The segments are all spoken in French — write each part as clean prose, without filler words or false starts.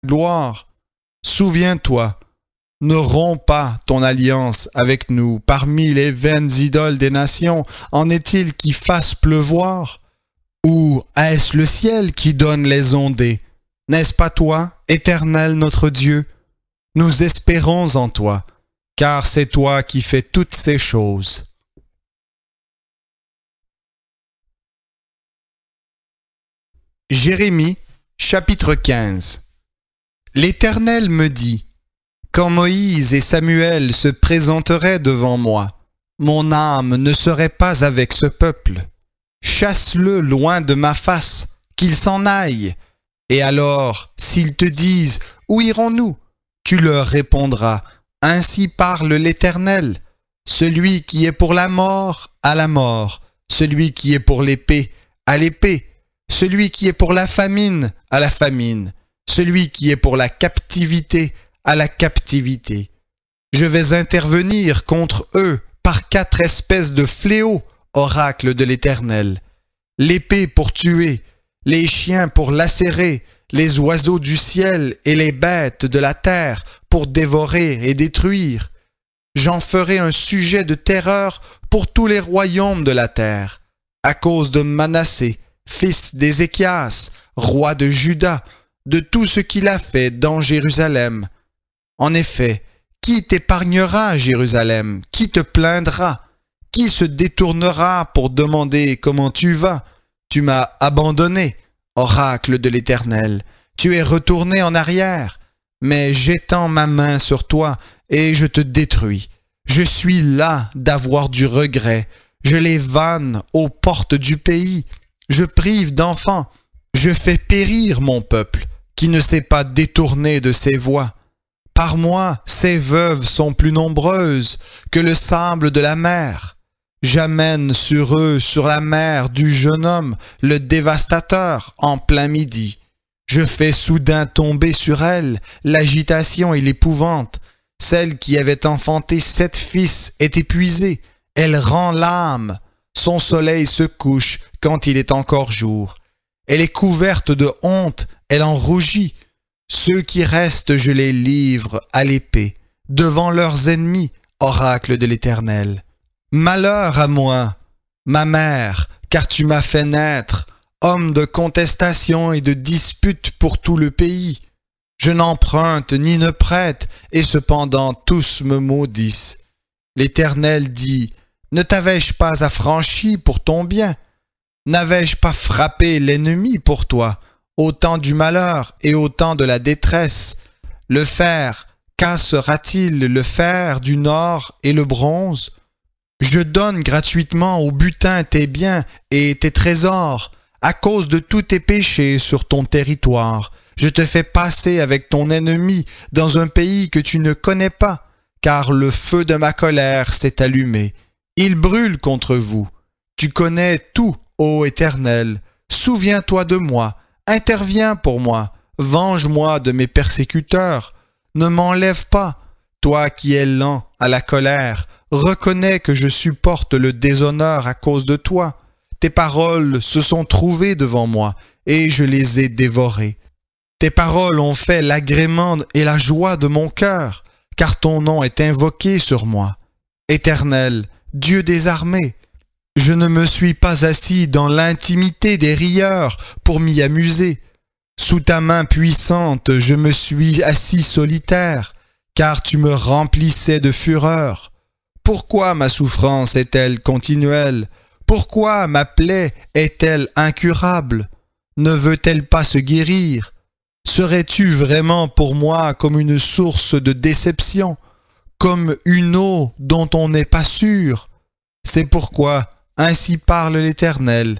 gloire. Souviens-toi, ne romps pas ton alliance avec nous parmi les vaines idoles des nations. En est-il qui fasse pleuvoir? Ou est-ce le ciel qui donne les ondées? N'est-ce pas toi, Éternel notre Dieu? Nous espérons en toi, car c'est toi qui fais toutes ces choses. Jérémie, chapitre 15. L'Éternel me dit: quand Moïse et Samuel se présenteraient devant moi, mon âme ne serait pas avec ce peuple. Chasse-le loin de ma face, qu'il s'en aille. Et alors, s'ils te disent: où irons-nous? Tu leur répondras: ainsi parle l'Éternel. Celui qui est pour la mort, à la mort. Celui qui est pour l'épée, à l'épée. Celui qui est pour la famine, à la famine. Celui qui est pour la captivité, à la captivité. Je vais intervenir contre eux par 4 espèces de fléaux, oracle de l'Éternel. L'épée pour tuer, les chiens pour lacérer, les oiseaux du ciel et les bêtes de la terre pour dévorer et détruire. J'en ferai un sujet de terreur pour tous les royaumes de la terre, à cause de Manassé, fils d'Ézéchias, roi de Juda, de tout ce qu'il a fait dans Jérusalem. En effet, qui t'épargnera, Jérusalem? Qui te plaindra? Qui se détournera pour demander comment tu vas? Tu m'as abandonné, oracle de l'Éternel. Tu es retourné en arrière, mais j'étends ma main sur toi et je te détruis. Je suis las d'avoir du regret. Je les vanne aux portes du pays. Je prive d'enfants. Je fais périr mon peuple, qui ne s'est pas détourné de ses voies. Par moi, ces veuves sont plus nombreuses que le sable de la mer. J'amène sur eux, sur la mer du jeune homme, le dévastateur, en plein midi. Je fais soudain tomber sur elle l'agitation et l'épouvante. Celle qui avait enfanté 7 fils est épuisée. Elle rend l'âme. Son soleil se couche quand il est encore jour. Elle est couverte de honte, elle en rougit. Ceux qui restent, je les livre à l'épée, devant leurs ennemis, oracle de l'Éternel. Malheur à moi, ma mère, car tu m'as fait naître, homme de contestation et de dispute pour tout le pays. Je n'emprunte ni ne prête, et cependant tous me maudissent. L'Éternel dit: ne t'avais-je pas affranchi pour ton bien? N'avais-je pas frappé l'ennemi pour toi, au temps du malheur et au temps de la détresse? Le fer, cassera-t-il le fer du nord et le bronze? Je donne gratuitement au butin tes biens et tes trésors, à cause de tous tes péchés sur ton territoire. Je te fais passer avec ton ennemi dans un pays que tu ne connais pas, car le feu de ma colère s'est allumé. Il brûle contre vous. Tu connais tout, ô Éternel. Souviens-toi de moi. Interviens pour moi. Venge-moi de mes persécuteurs. Ne m'enlève pas, toi qui es lent à la colère. Reconnais que je supporte le déshonneur à cause de toi. Tes paroles se sont trouvées devant moi, et je les ai dévorées. Tes paroles ont fait l'agrément et la joie de mon cœur, car ton nom est invoqué sur moi. Éternel, Dieu des armées, je ne me suis pas assis dans l'intimité des rieurs pour m'y amuser. Sous ta main puissante, je me suis assis solitaire, car tu me remplissais de fureur. Pourquoi ma souffrance est-elle continuelle? Pourquoi ma plaie est-elle incurable? Ne veut-elle pas se guérir? Serais-tu vraiment pour moi comme une source de déception, comme une eau dont on n'est pas sûr? C'est pourquoi, ainsi parle l'Éternel,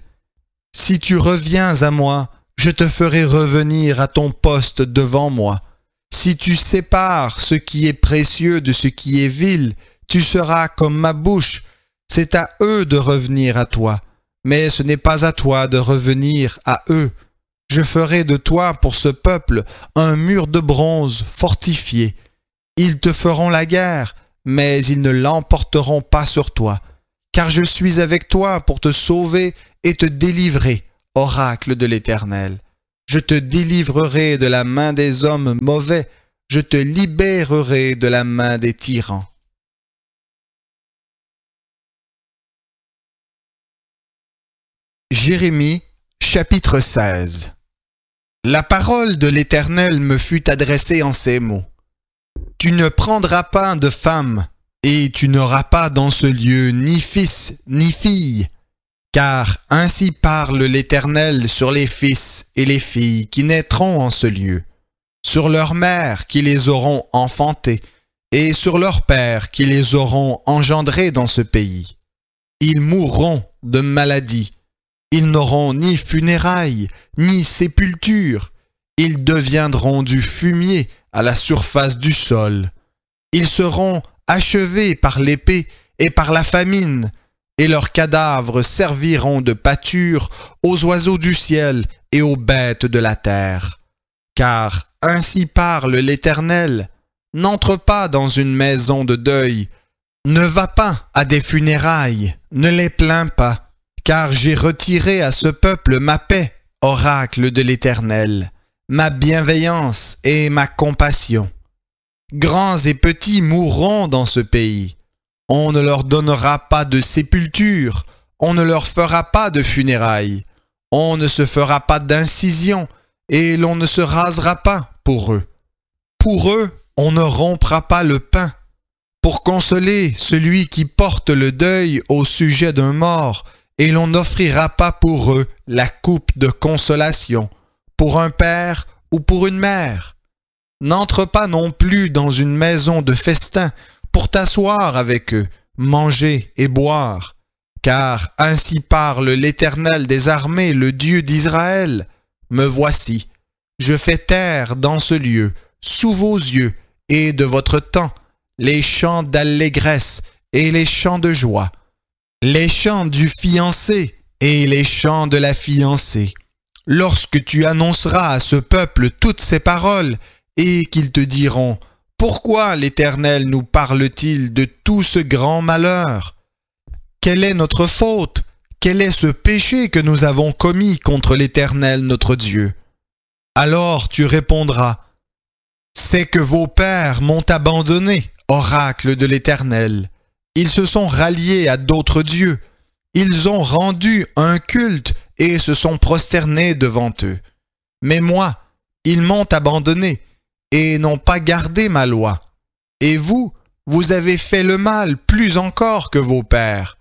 si tu reviens à moi, je te ferai revenir à ton poste devant moi. Si tu sépares ce qui est précieux de ce qui est vil, tu seras comme ma bouche. C'est à eux de revenir à toi, mais ce n'est pas à toi de revenir à eux. Je ferai de toi pour ce peuple un mur de bronze fortifié. Ils te feront la guerre, mais ils ne l'emporteront pas sur toi, car je suis avec toi pour te sauver et te délivrer, oracle de l'Éternel. Je te délivrerai de la main des hommes mauvais, je te libérerai de la main des tyrans. Jérémie, chapitre 16. La parole de l'Éternel me fut adressée en ces mots. Tu ne prendras pas de femme, et tu n'auras pas dans ce lieu ni fils ni fille, car ainsi parle l'Éternel sur les fils et les filles qui naîtront en ce lieu, sur leurs mères qui les auront enfantés, et sur leurs pères qui les auront engendrés dans ce pays. Ils mourront de maladie. Ils n'auront ni funérailles, ni sépulture. Ils deviendront du fumier à la surface du sol. Ils seront achevés par l'épée et par la famine, et leurs cadavres serviront de pâture aux oiseaux du ciel et aux bêtes de la terre. Car ainsi parle l'Éternel, n'entre pas dans une maison de deuil, ne va pas à des funérailles, ne les plains pas. Car j'ai retiré à ce peuple ma paix, oracle de l'Éternel, ma bienveillance et ma compassion. Grands et petits mourront dans ce pays. On ne leur donnera pas de sépulture, on ne leur fera pas de funérailles, on ne se fera pas d'incision, et l'on ne se rasera pas pour eux. Pour eux, on ne rompra pas le pain. Pour consoler celui qui porte le deuil au sujet d'un mort, et l'on n'offrira pas pour eux la coupe de consolation, pour un père ou pour une mère. N'entre pas non plus dans une maison de festin pour t'asseoir avec eux, manger et boire, car ainsi parle l'Éternel des armées, le Dieu d'Israël. Me voici, je fais taire dans ce lieu, sous vos yeux et de votre temps, les chants d'allégresse et les chants de joie, les chants du fiancé et les chants de la fiancée. Lorsque tu annonceras à ce peuple toutes ces paroles, et qu'ils te diront « Pourquoi l'Éternel nous parle-t-il de tout ce grand malheur? Quelle est notre faute? Quel est ce péché que nous avons commis contre l'Éternel notre Dieu? » Alors tu répondras « C'est que vos pères m'ont abandonné, oracle de l'Éternel. Ils se sont ralliés à d'autres dieux. Ils ont rendu un culte et se sont prosternés devant eux. Mais moi, ils m'ont abandonné et n'ont pas gardé ma loi. Et vous, vous avez fait le mal plus encore que vos pères.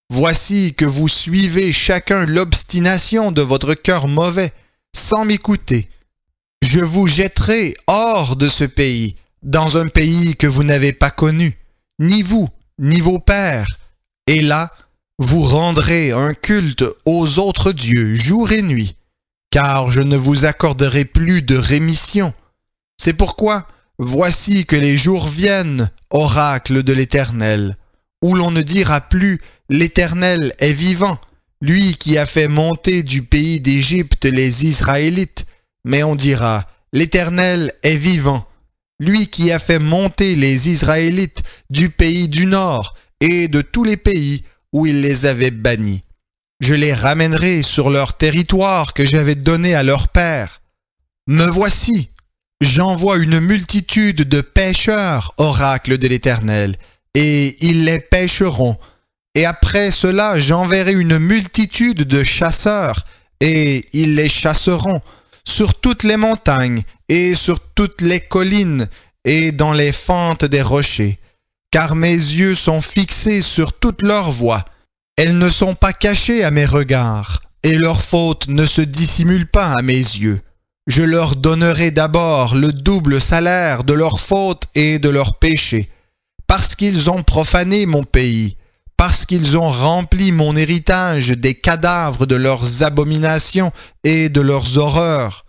Voici que vous suivez chacun l'obstination de votre cœur mauvais, sans m'écouter. Je vous jetterai hors de ce pays, dans un pays que vous n'avez pas connu, ni vous, ni vos pères, et là, vous rendrez un culte aux autres dieux jour et nuit, car je ne vous accorderai plus de rémission. C'est pourquoi, voici que les jours viennent, oracle de l'Éternel, où l'on ne dira plus « L'Éternel est vivant, lui qui a fait monter du pays d'Égypte les Israélites », mais on dira « L'Éternel est vivant, lui qui a fait monter les Israélites du pays du nord et de tous les pays où il les avait bannis. Je les ramènerai sur leur territoire que j'avais donné à leurs pères. Me voici, j'envoie une multitude de pêcheurs, oracle de l'Éternel, et ils les pêcheront. Et après cela, j'enverrai une multitude de chasseurs, et ils les chasseront sur toutes les montagnes et sur toutes les collines et dans les fentes des rochers. Car mes yeux sont fixés sur toutes leurs voies. Elles ne sont pas cachées à mes regards, et leurs fautes ne se dissimulent pas à mes yeux. Je leur donnerai d'abord le double salaire de leurs fautes et de leurs péchés, parce qu'ils ont profané mon pays, parce qu'ils ont rempli mon héritage des cadavres de leurs abominations et de leurs horreurs.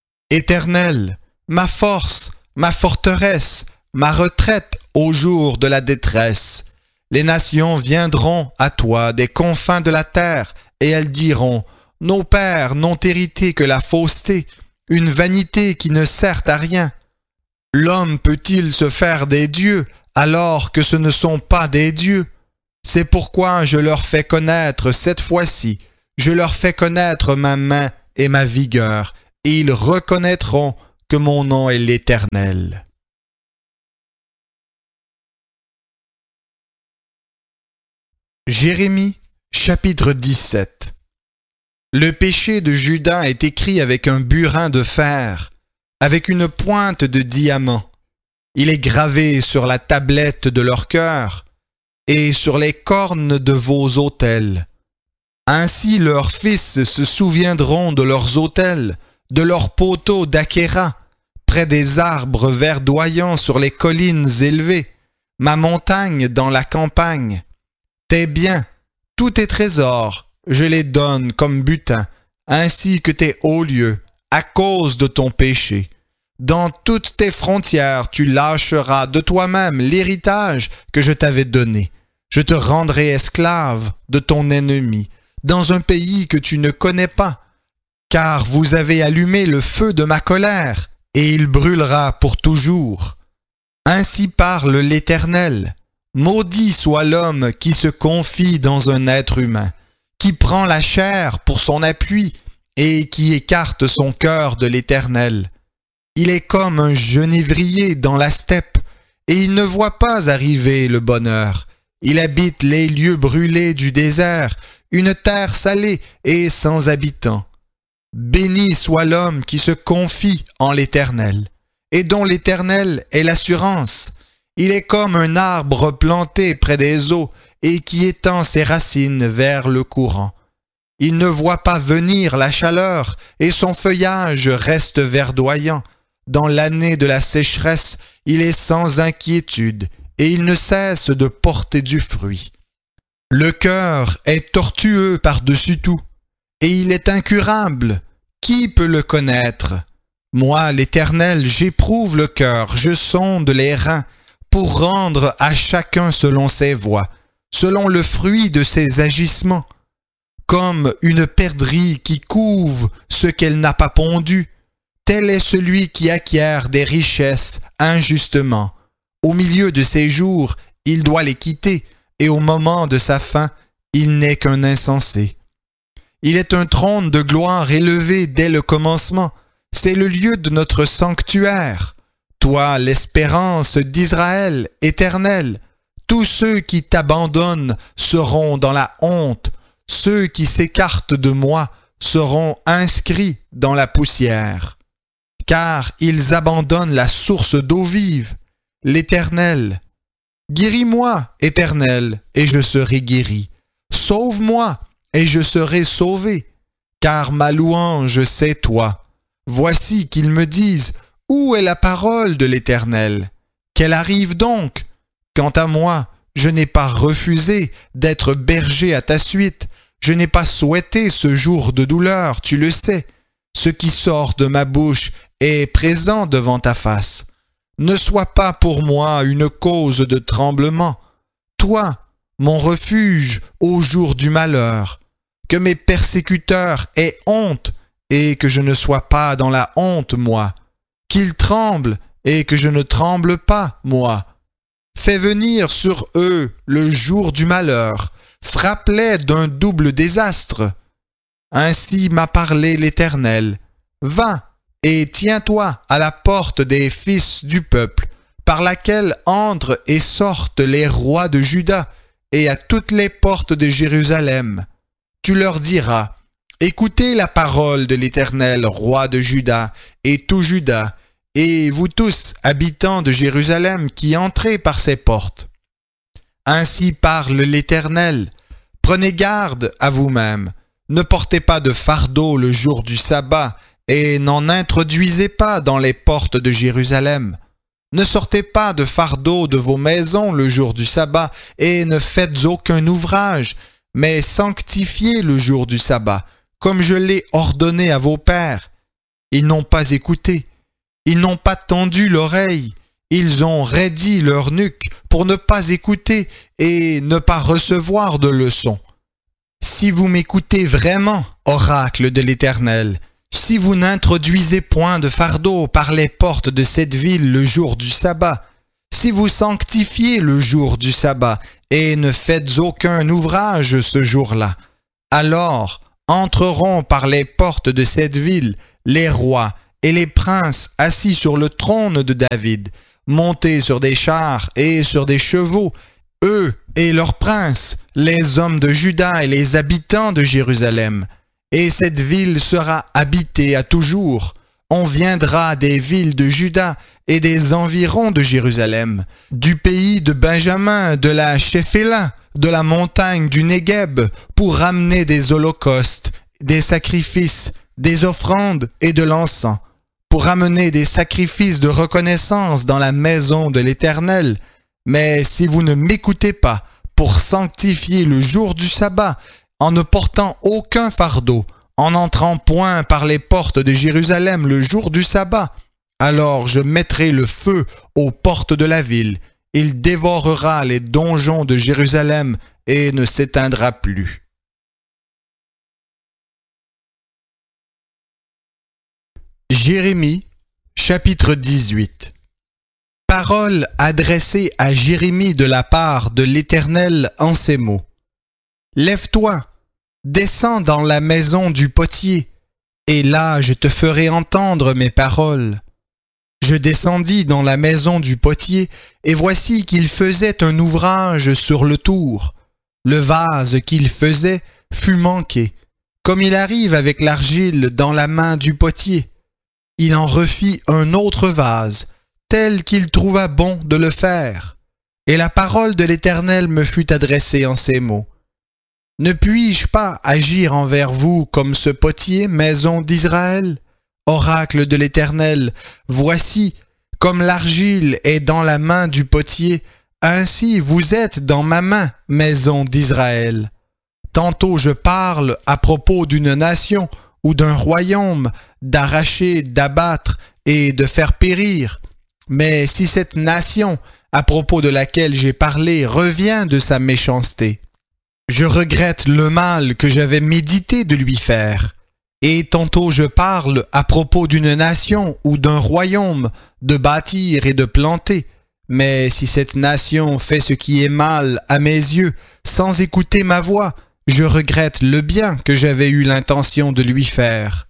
Éternel, ma force, ma forteresse, ma retraite au jour de la détresse. Les nations viendront à toi des confins de la terre, et elles diront, « Nos pères n'ont hérité que la fausseté, une vanité qui ne sert à rien. L'homme peut-il se faire des dieux alors que ce ne sont pas des dieux? C'est pourquoi je leur fais connaître cette fois-ci, je leur fais connaître ma main et ma vigueur, et ils reconnaîtront que mon nom est l'Éternel. Jérémie, chapitre 17. Le péché de Juda est écrit avec un burin de fer, avec une pointe de diamant. Il est gravé sur la tablette de leur cœur et sur les cornes de vos autels. Ainsi leurs fils se souviendront de leurs autels, de leurs poteaux d'Achéra, près des arbres verdoyants sur les collines élevées, ma montagne dans la campagne. Tes biens, tous tes trésors, je les donne comme butin, ainsi que tes hauts lieux, à cause de ton péché. Dans toutes tes frontières, tu lâcheras de toi-même l'héritage que je t'avais donné. Je te rendrai esclave de ton ennemi, dans un pays que tu ne connais pas, car vous avez allumé le feu de ma colère, et il brûlera pour toujours. Ainsi parle l'Éternel. Maudit soit l'homme qui se confie dans un être humain, qui prend la chair pour son appui et qui écarte son cœur de l'Éternel. Il est comme un genévrier dans la steppe, et il ne voit pas arriver le bonheur. Il habite les lieux brûlés du désert, une terre salée et sans habitants. Béni soit l'homme qui se confie en l'Éternel, et dont l'Éternel est l'assurance. Il est comme un arbre planté près des eaux et qui étend ses racines vers le courant. Il ne voit pas venir la chaleur et son feuillage reste verdoyant. Dans l'année de la sécheresse, il est sans inquiétude et il ne cesse de porter du fruit. Le cœur est tortueux par-dessus tout et il est incurable. Qui peut le connaître? Moi, l'Éternel, j'éprouve le cœur, je sonde les reins, pour rendre à chacun selon ses voies, selon le fruit de ses agissements. Comme une perdrix qui couve ce qu'elle n'a pas pondu, tel est celui qui acquiert des richesses injustement. Au milieu de ses jours, il doit les quitter, et au moment de sa fin, il n'est qu'un insensé. Il est un trône de gloire élevé dès le commencement, c'est le lieu de notre sanctuaire. Toi, l'espérance d'Israël, Éternel, tous ceux qui t'abandonnent seront dans la honte, ceux qui s'écartent de moi seront inscrits dans la poussière. Car ils abandonnent la source d'eau vive, l'Éternel. Guéris-moi, Éternel, et je serai guéri. Sauve-moi, et je serai sauvé, car ma louange c'est toi. Voici qu'ils me disent, où est la parole de l'Éternel? Qu'elle arrive donc. Quant à moi, je n'ai pas refusé d'être berger à ta suite. Je n'ai pas souhaité ce jour de douleur, tu le sais. Ce qui sort de ma bouche est présent devant ta face. Ne sois pas pour moi une cause de tremblement. Toi, mon refuge au jour du malheur. Que mes persécuteurs aient honte et que je ne sois pas dans la honte, moi. Qu'ils tremblent et que je ne tremble pas, moi. Fais venir sur eux le jour du malheur, frappe-les d'un double désastre. Ainsi m'a parlé l'Éternel. Va et tiens-toi à la porte des fils du peuple, par laquelle entrent et sortent les rois de Juda, et à toutes les portes de Jérusalem. Tu leur diras, écoutez la parole de l'Éternel, roi de Juda, et tout Juda, et vous tous, habitants de Jérusalem, qui entrez par ces portes. Ainsi parle l'Éternel, prenez garde à vous-même, ne portez pas de fardeau le jour du sabbat, et n'en introduisez pas dans les portes de Jérusalem. Ne sortez pas de fardeau de vos maisons le jour du sabbat, et ne faites aucun ouvrage, mais sanctifiez le jour du sabbat, comme je l'ai ordonné à vos pères. Ils n'ont pas écouté, ils n'ont pas tendu l'oreille, ils ont raidi leur nuque pour ne pas écouter et ne pas recevoir de leçons. Si vous m'écoutez vraiment, oracle de l'Éternel, si vous n'introduisez point de fardeau par les portes de cette ville le jour du sabbat, si vous sanctifiez le jour du sabbat et ne faites aucun ouvrage ce jour-là, alors entreront par les portes de cette ville les rois et les princes assis sur le trône de David, montés sur des chars et sur des chevaux, eux et leurs princes, les hommes de Juda et les habitants de Jérusalem. Et cette ville sera habitée à toujours. On viendra des villes de Juda et des environs de Jérusalem, du pays de Benjamin, de la Shéphéla, de la montagne du Négueb, pour ramener des holocaustes, des sacrifices, des offrandes et de l'encens, pour ramener des sacrifices de reconnaissance dans la maison de l'Éternel. Mais si vous ne m'écoutez pas pour sanctifier le jour du sabbat, en ne portant aucun fardeau, en n'entrant point par les portes de Jérusalem le jour du sabbat, alors je mettrai le feu aux portes de la ville. Il dévorera les donjons de Jérusalem et ne s'éteindra plus. Jérémie, chapitre 18. Parole adressée à Jérémie de la part de l'Éternel en ces mots. Lève-toi, descends dans la maison du potier, et là je te ferai entendre mes paroles. Je descendis dans la maison du potier, et voici qu'il faisait un ouvrage sur le tour. Le vase qu'il faisait fut manqué, comme il arrive avec l'argile dans la main du potier. Il en refit un autre vase, tel qu'il trouva bon de le faire. Et la parole de l'Éternel me fut adressée en ces mots. Ne puis-je pas agir envers vous comme ce potier, maison d'Israël? Oracle de l'Éternel, voici, comme l'argile est dans la main du potier, ainsi vous êtes dans ma main, maison d'Israël. Tantôt je parle à propos d'une nation ou d'un royaume, d'arracher, d'abattre et de faire périr. Mais si cette nation, à propos de laquelle j'ai parlé, revient de sa méchanceté, je regrette le mal que j'avais médité de lui faire. Et tantôt je parle à propos d'une nation ou d'un royaume, de bâtir et de planter. Mais si cette nation fait ce qui est mal à mes yeux, sans écouter ma voix, je regrette le bien que j'avais eu l'intention de lui faire.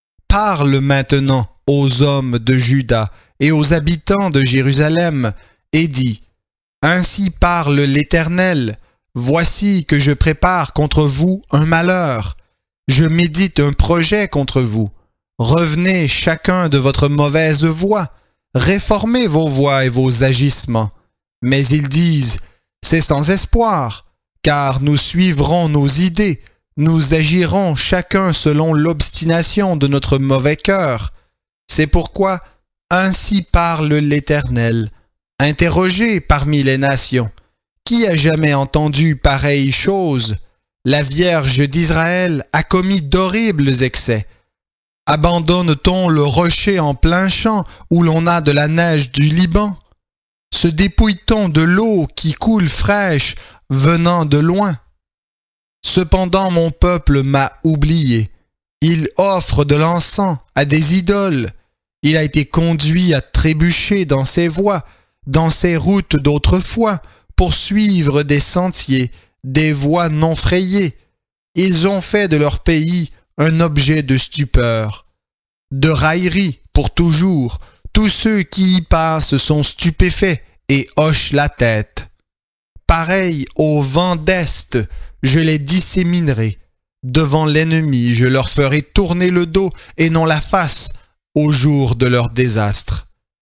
Parle maintenant aux hommes de Juda et aux habitants de Jérusalem, et dis, ainsi parle l'Éternel, voici que je prépare contre vous un malheur. Je médite un projet contre vous. Revenez chacun de votre mauvaise voie. Réformez vos voies et vos agissements. Mais ils disent, c'est sans espoir, car nous suivrons nos idées. Nous agirons chacun selon l'obstination de notre mauvais cœur. C'est pourquoi, ainsi parle l'Éternel. Interrogez parmi les nations. Qui a jamais entendu pareille chose? La Vierge d'Israël a commis d'horribles excès. Abandonne-t-on le rocher en plein champ où l'on a de la neige du Liban? Se dépouille-t-on de l'eau qui coule fraîche venant de loin? Cependant mon peuple m'a oublié. Il offre de l'encens à des idoles. Il a été conduit à trébucher dans ses voies, dans ses routes d'autrefois, pour suivre des sentiers, des voies non frayées. Ils ont fait de leur pays un objet de stupeur, de raillerie pour toujours. Tous ceux qui y passent sont stupéfaits et hochent la tête. Pareil au vent d'Est, je les disséminerai. Devant l'ennemi, je leur ferai tourner le dos et non la face au jour de leur désastre.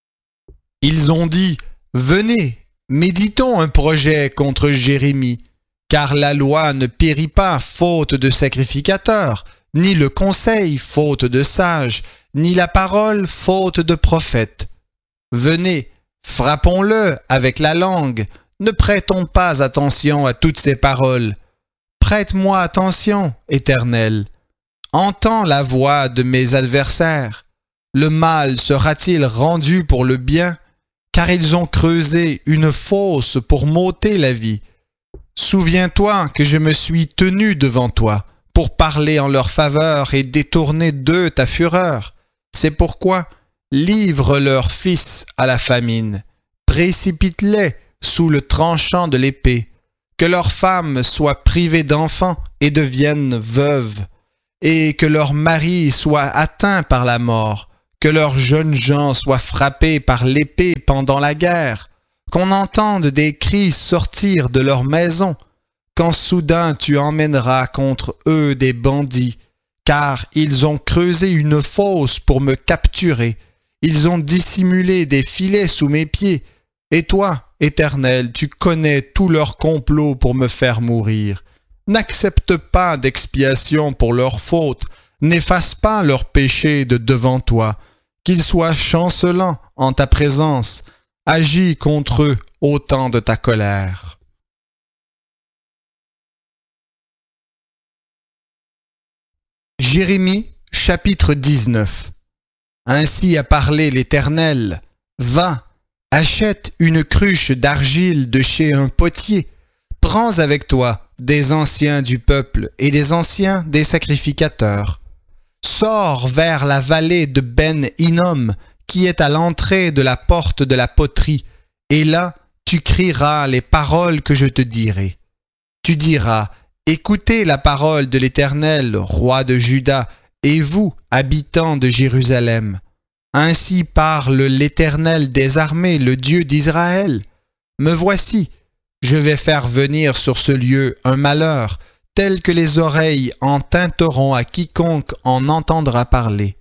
Ils ont dit, venez, méditons un projet contre Jérémie. Car la loi ne périt pas faute de sacrificateurs, ni le conseil faute de sages, ni la parole faute de prophètes. Venez, frappons-le avec la langue, ne prêtons pas attention à toutes ces paroles. Prête-moi attention, Éternel. Entends la voix de mes adversaires. Le mal sera-t-il rendu pour le bien? Car ils ont creusé une fosse pour m'ôter la vie. Souviens-toi que je me suis tenu devant toi pour parler en leur faveur et détourner d'eux ta fureur. C'est pourquoi livre leurs fils à la famine, précipite-les sous le tranchant de l'épée, que leurs femmes soient privées d'enfants et deviennent veuves. et que leurs maris soient atteints par la mort, que leurs jeunes gens soient frappés par l'épée pendant la guerre, qu'on entende des cris sortir de leurs maisons, quand soudain tu emmèneras contre eux des bandits, car ils ont creusé une fosse pour me capturer, ils ont dissimulé des filets sous mes pieds, et toi, Éternel, tu connais tous leurs complots pour me faire mourir. N'accepte pas d'expiation pour leurs fautes, n'efface pas leurs péchés de devant toi, qu'ils soient chancelants en ta présence, agis contre eux au temps de ta colère. Jérémie, chapitre 19. Ainsi a parlé l'Éternel, va, achète une cruche d'argile de chez un potier, prends avec toi des anciens du peuple et des anciens des sacrificateurs. Sors vers la vallée de Ben-Hinnom, qui est à l'entrée de la porte de la poterie, et là tu crieras les paroles que je te dirai. Tu diras, écoutez la parole de l'Éternel, roi de Juda, et vous, habitants de Jérusalem. Ainsi parle l'Éternel des armées, le Dieu d'Israël. Me voici, je vais faire venir sur ce lieu un malheur, tel que les oreilles en tinteront à quiconque en entendra parler.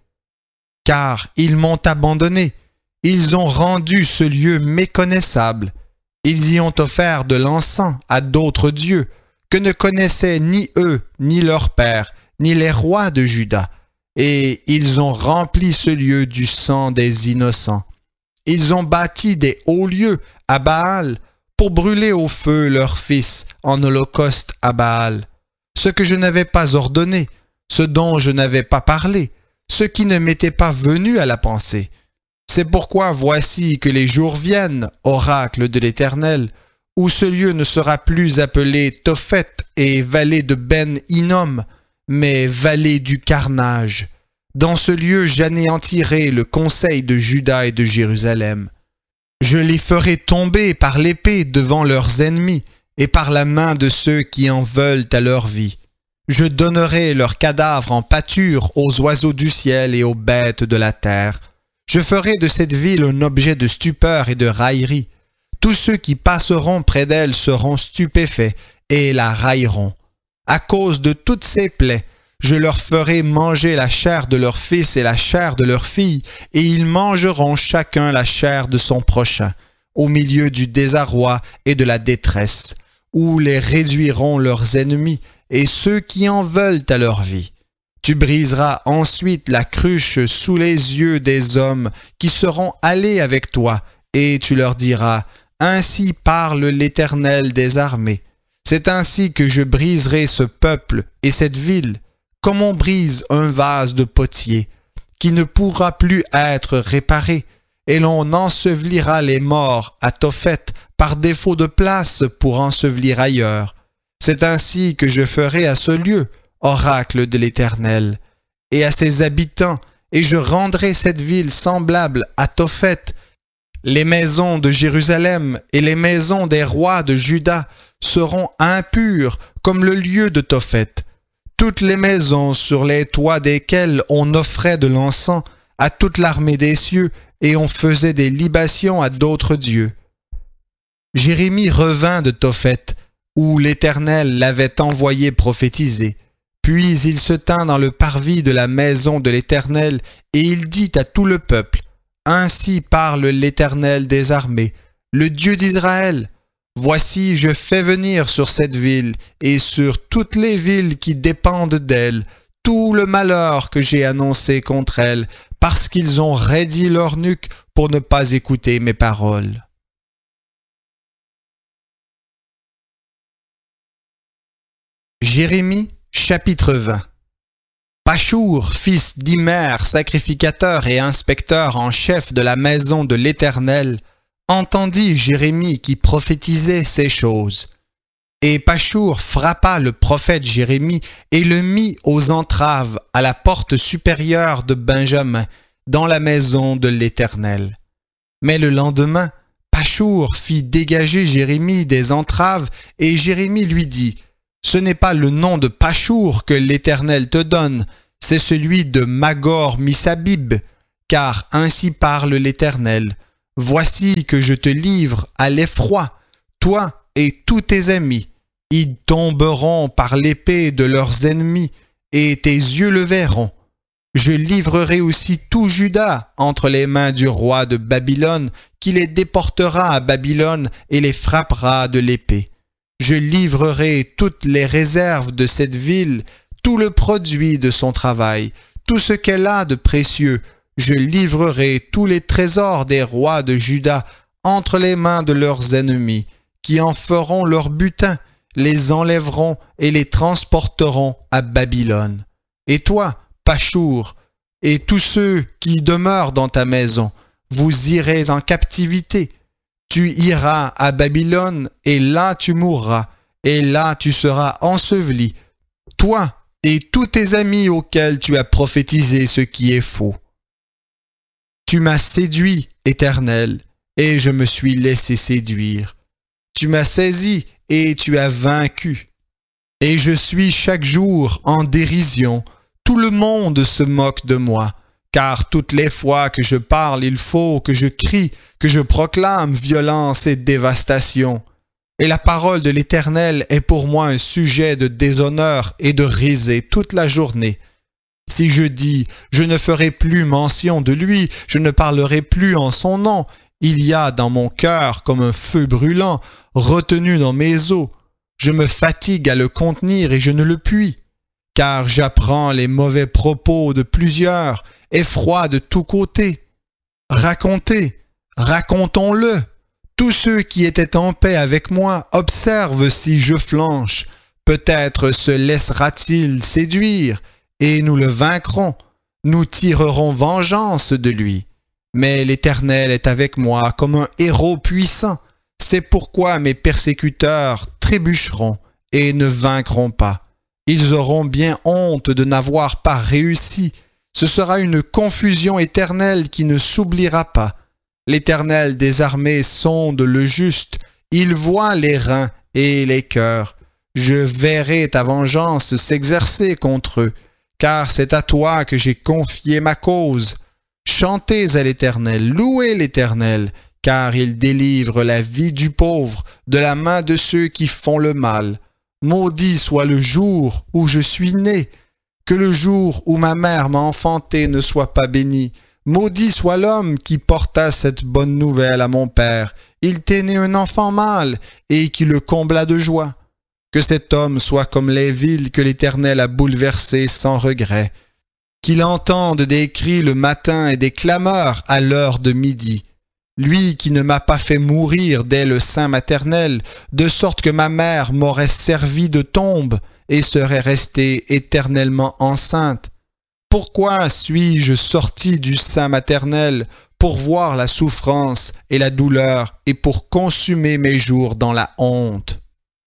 Car ils m'ont abandonné, ils ont rendu ce lieu méconnaissable, ils y ont offert de l'encens à d'autres dieux, que ne connaissaient ni eux, ni leurs pères, ni les rois de Juda, et ils ont rempli ce lieu du sang des innocents. Ils ont bâti des hauts lieux à Baal, pour brûler au feu leurs fils en holocauste à Baal. Ce que je n'avais pas ordonné, ce dont je n'avais pas parlé, ce qui ne m'était pas venu à la pensée. C'est pourquoi voici que les jours viennent, oracle de l'Éternel, où ce lieu ne sera plus appelé Tophet et vallée de Ben-Hinnom, mais vallée du carnage. Dans ce lieu j'anéantirai le conseil de Juda et de Jérusalem. Je les ferai tomber par l'épée devant leurs ennemis et par la main de ceux qui en veulent à leur vie. Je donnerai leurs cadavres en pâture aux oiseaux du ciel et aux bêtes de la terre. Je ferai de cette ville un objet de stupeur et de raillerie. Tous ceux qui passeront près d'elle seront stupéfaits et la railleront. À cause de toutes ces plaies, je leur ferai manger la chair de leurs fils et la chair de leurs filles, et ils mangeront chacun la chair de son prochain, au milieu du désarroi et de la détresse, où les réduiront leurs ennemis et ceux qui en veulent à leur vie. Tu briseras ensuite la cruche sous les yeux des hommes qui seront allés avec toi, et tu leur diras, « Ainsi parle l'Éternel des armées. C'est ainsi que je briserai ce peuple et cette ville, comme on brise un vase de potier, qui ne pourra plus être réparé, et l'on ensevelira les morts à Tophet par défaut de place pour ensevelir ailleurs. C'est ainsi que je ferai à ce lieu, oracle de l'Éternel, et à ses habitants, et je rendrai cette ville semblable à Tophet. Les maisons de Jérusalem et les maisons des rois de Juda seront impures comme le lieu de Tophet. Toutes les maisons sur les toits desquelles on offrait de l'encens à toute l'armée des cieux et on faisait des libations à d'autres dieux. Jérémie revint de Tophet, où l'Éternel l'avait envoyé prophétiser. Puis il se tint dans le parvis de la maison de l'Éternel et il dit à tout le peuple, « Ainsi parle l'Éternel des armées, le Dieu d'Israël. Voici, je fais venir sur cette ville et sur toutes les villes qui dépendent d'elle tout le malheur que j'ai annoncé contre elles, parce qu'ils ont raidi leur nuque pour ne pas écouter mes paroles. » Jérémie, chapitre 20. Pachour, fils d'Imer, sacrificateur et inspecteur en chef de la maison de l'Éternel, entendit Jérémie qui prophétisait ces choses. Et Pachour frappa le prophète Jérémie et le mit aux entraves à la porte supérieure de Benjamin, dans la maison de l'Éternel. Mais le lendemain, Pachour fit dégager Jérémie des entraves, et Jérémie lui dit, « Ce n'est pas le nom de Pachour que l'Éternel te donne, c'est celui de Magor Missabib, car ainsi parle l'Éternel. Voici que je te livre à l'effroi, toi et tous tes amis. Ils tomberont par l'épée de leurs ennemis, et tes yeux le verront. Je livrerai aussi tout Juda entre les mains du roi de Babylone, qui les déportera à Babylone et les frappera de l'épée. Je livrerai toutes les réserves de cette ville, tout le produit de son travail, tout ce qu'elle a de précieux. Je livrerai tous les trésors des rois de Juda entre les mains de leurs ennemis, qui en feront leur butin, les enlèveront et les transporteront à Babylone. Et toi, Pachour, et tous ceux qui demeurent dans ta maison, vous irez en captivité. Tu iras à Babylone, et là tu mourras, et là tu seras enseveli, toi et tous tes amis auxquels tu as prophétisé ce qui est faux. Tu m'as séduit, Éternel, et je me suis laissé séduire. Tu m'as saisi, et tu as vaincu. Et je suis chaque jour en dérision. Tout le monde se moque de moi, car toutes les fois que je parle, il faut que je crie, que je proclame violence et dévastation. Et la parole de l'Éternel est pour moi un sujet de déshonneur et de risée toute la journée. Si je dis, je ne ferai plus mention de lui, je ne parlerai plus en son nom, il y a dans mon cœur comme un feu brûlant, retenu dans mes os. Je me fatigue à le contenir et je ne le puis, car j'apprends les mauvais propos de plusieurs, effroi de tous côtés. Racontons-le. Tous ceux qui étaient en paix avec moi observent si je flanche. Peut-être se laissera-t-il séduire, et nous le vaincrons. Nous tirerons vengeance de lui. Mais l'Éternel est avec moi comme un héros puissant. C'est pourquoi mes persécuteurs trébucheront et ne vaincront pas. Ils auront bien honte de n'avoir pas réussi. Ce sera une confusion éternelle qui ne s'oubliera pas. L'Éternel des armées sonde le juste, il voit les reins et les cœurs. Je verrai ta vengeance s'exercer contre eux, car c'est à toi que j'ai confié ma cause. Chantez à l'Éternel, louez l'Éternel, car il délivre la vie du pauvre de la main de ceux qui font le mal. Maudit soit le jour où je suis né, que le jour où ma mère m'a enfanté ne soit pas béni. Maudit soit l'homme qui porta cette bonne nouvelle à mon père. Il t'est né un enfant mâle et qui le combla de joie. Que cet homme soit comme les villes que l'Éternel a bouleversées sans regret. Qu'il entende des cris le matin et des clameurs à l'heure de midi. Lui qui ne m'a pas fait mourir dès le sein maternel, de sorte que ma mère m'aurait servi de tombe et serait restée éternellement enceinte. Pourquoi suis-je sorti du sein maternel pour voir la souffrance et la douleur et pour consumer mes jours dans la honte?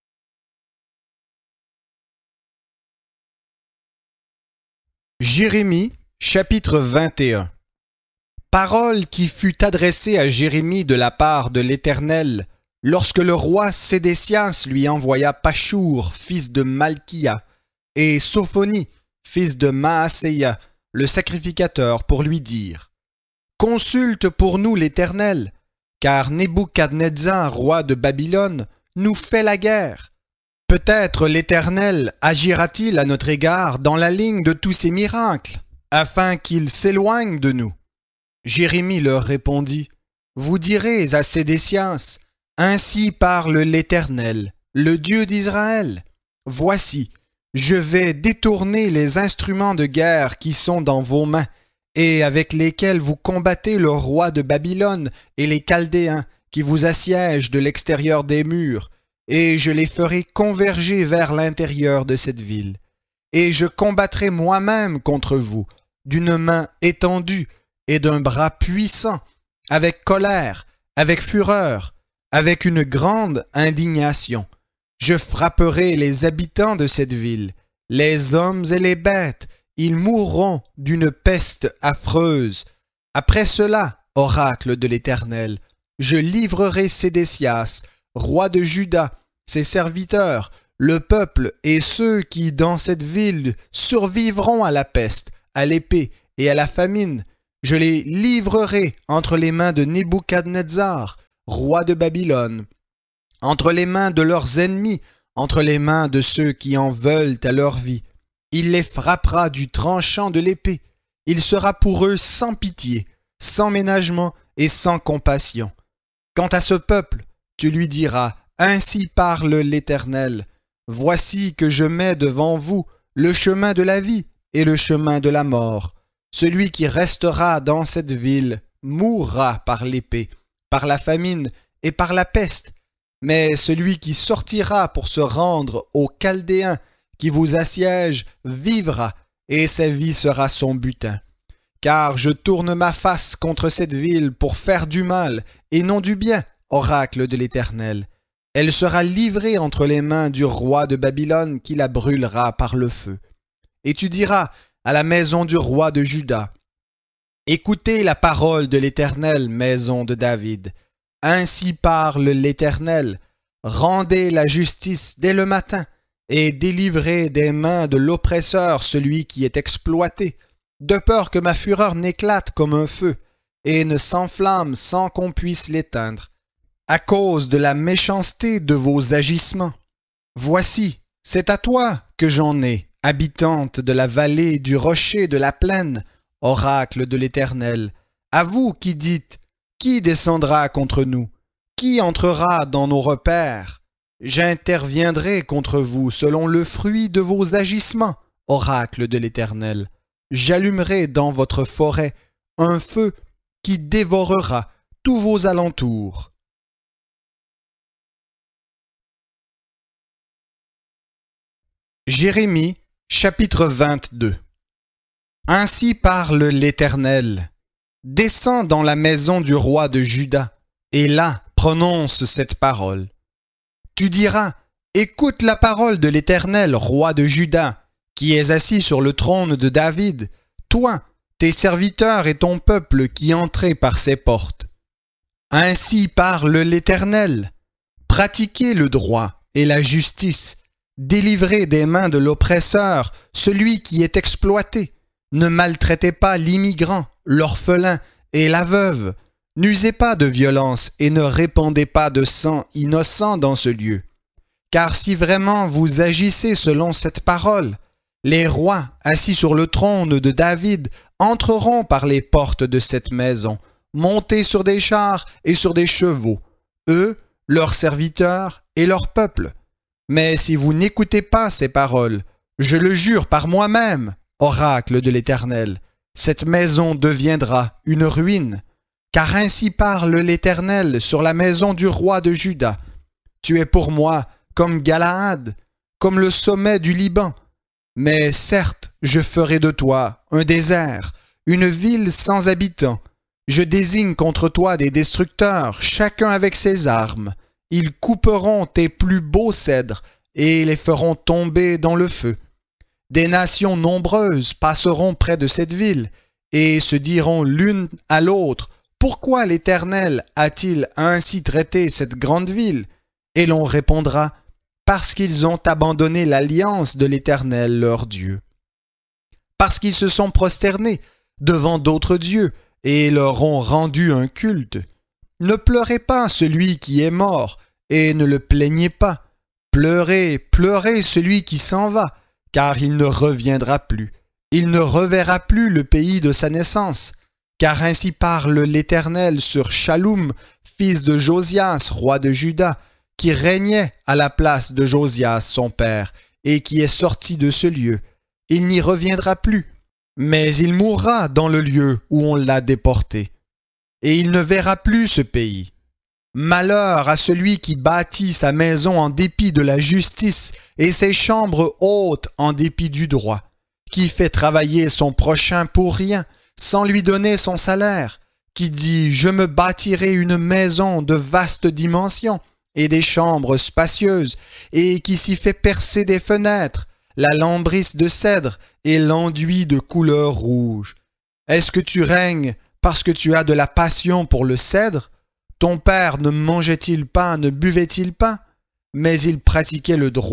Jérémie, chapitre 21. Parole qui fut adressée à Jérémie de la part de l'Éternel, lorsque le roi Sédécias lui envoya Pachour, fils de Malkia, et Sophonie, fils de Maaseia, le sacrificateur, pour lui dire « Consulte pour nous l'Éternel, car Nebuchadnezzar, roi de Babylone, nous fait la guerre. Peut-être l'Éternel agira-t-il à notre égard dans la ligne de tous ses miracles, afin qu'il s'éloigne de nous. » Jérémie leur répondit « Vous direz à Sédécias, ainsi parle l'Éternel, le Dieu d'Israël. Voici, je vais détourner les instruments de guerre qui sont dans vos mains et avec lesquels vous combattez le roi de Babylone et les Chaldéens qui vous assiègent de l'extérieur des murs, et je les ferai converger vers l'intérieur de cette ville. Et je combattrai moi-même contre vous, d'une main étendue et d'un bras puissant, avec colère, avec fureur, avec une grande indignation. Je frapperai les habitants de cette ville, les hommes et les bêtes, ils mourront d'une peste affreuse. Après cela, oracle de l'Éternel, je livrerai Sédécias, roi de Juda, ses serviteurs, le peuple et ceux qui, dans cette ville, survivront à la peste, à l'épée et à la famine, je les livrerai entre les mains de Nebuchadnezzar, roi de Babylone, entre les mains de leurs ennemis, entre les mains de ceux qui en veulent à leur vie. Il les frappera du tranchant de l'épée. Il sera pour eux sans pitié, sans ménagement et sans compassion. Quant à ce peuple, tu lui diras, ainsi parle l'Éternel. Voici que je mets devant vous le chemin de la vie et le chemin de la mort. Celui qui restera dans cette ville mourra par l'épée, par la famine et par la peste. Mais celui qui sortira pour se rendre aux Chaldéens qui vous assiègent vivra, et sa vie sera son butin. Car je tourne ma face contre cette ville pour faire du mal et non du bien, oracle de l'Éternel. Elle sera livrée entre les mains du roi de Babylone qui la brûlera par le feu. Et tu diras à la maison du roi de Juda, écoutez la parole de l'Éternel, maison de David. Ainsi parle l'Éternel, rendez la justice dès le matin, et délivrez des mains de l'oppresseur celui qui est exploité, de peur que ma fureur n'éclate comme un feu, et ne s'enflamme sans qu'on puisse l'éteindre, à cause de la méchanceté de vos agissements. Voici, c'est à toi que j'en ai, habitante de la vallée du rocher de la plaine, oracle de l'Éternel, à vous qui dites, qui descendra contre nous? Qui entrera dans nos repères? J'interviendrai contre vous selon le fruit de vos agissements, oracle de l'Éternel. J'allumerai dans votre forêt un feu qui dévorera tous vos alentours. Jérémie, chapitre 22. Ainsi parle l'Éternel. Descends dans la maison du roi de Juda, et là prononce cette parole. Tu diras, écoute la parole de l'Éternel, roi de Juda, qui es assis sur le trône de David, toi, tes serviteurs et ton peuple qui entrez par ses portes. Ainsi parle l'Éternel. Pratiquez le droit et la justice, délivrez des mains de l'oppresseur celui qui est exploité. Ne maltraitez pas l'immigrant, l'orphelin et la veuve. N'usez pas de violence et ne répandez pas de sang innocent dans ce lieu. Car si vraiment vous agissez selon cette parole, les rois assis sur le trône de David entreront par les portes de cette maison, montés sur des chars et sur des chevaux, eux, leurs serviteurs et leur peuple. Mais si vous n'écoutez pas ces paroles, je le jure par moi-même, oracle de l'Éternel, cette maison deviendra une ruine. Car ainsi parle l'Éternel sur la maison du roi de Juda. Tu es pour moi comme Galaad, comme le sommet du Liban. Mais certes, je ferai de toi un désert, une ville sans habitants. Je désigne contre toi des destructeurs, chacun avec ses armes. Ils couperont tes plus beaux cèdres et les feront tomber dans le feu. Des nations nombreuses passeront près de cette ville et se diront l'une à l'autre, pourquoi l'Éternel a-t-il ainsi traité cette grande ville? Et l'on répondra, parce qu'ils ont abandonné l'alliance de l'Éternel leur Dieu. Parce qu'ils se sont prosternés devant d'autres dieux et leur ont rendu un culte. Ne pleurez pas celui qui est mort et ne le plaignez pas. Pleurez, pleurez celui qui s'en va, car il ne reviendra plus. Il ne reverra plus le pays de sa naissance. Car ainsi parle l'Éternel sur Shallum, fils de Josias, roi de Juda, qui régnait à la place de Josias son père, et qui est sorti de ce lieu. Il n'y reviendra plus, mais il mourra dans le lieu où on l'a déporté. Et il ne verra plus ce pays. Malheur à celui qui bâtit sa maison en dépit de la justice et ses chambres hautes en dépit du droit, qui fait travailler son prochain pour rien, sans lui donner son salaire, qui dit « Je me bâtirai une maison de vaste dimension et des chambres spacieuses, et qui s'y fait percer des fenêtres, la lambrisse de cèdre et l'enduit de couleur rouge. Est-ce que tu règnes parce que tu as de la passion pour le cèdre? Ton père ne mangeait-il pas, ne buvait-il pas? Mais il pratiquait le droit